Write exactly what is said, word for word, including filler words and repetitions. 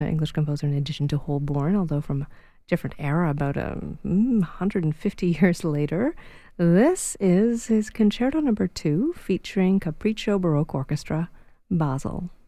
English composer in addition to Holborn, although from a different era, about um, one hundred fifty years later. This is his Concerto Number Two, featuring Capriccio Baroque Orchestra, Basel.